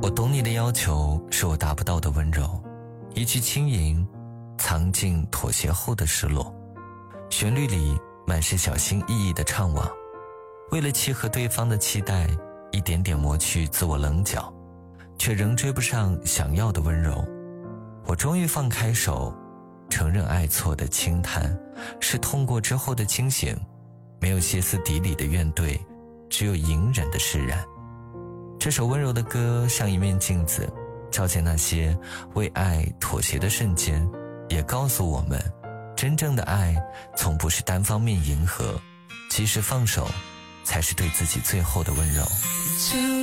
我懂你的要求是我达不到的温柔，一句轻吟藏进妥协后的失落，旋律里满是小心翼翼的怅惘，为了契合对方的期待，一点点磨去自我棱角，却仍追不上想要的温柔。我终于放开手，承认爱错的轻叹是痛过之后的清醒，没有歇斯底里的怨怼，只有隐忍的释然。这首温柔的歌像一面镜子，照见那些为爱妥协的瞬间，也告诉我们，真正的爱从不是单方面迎合，及时放手才是对自己最后的温柔。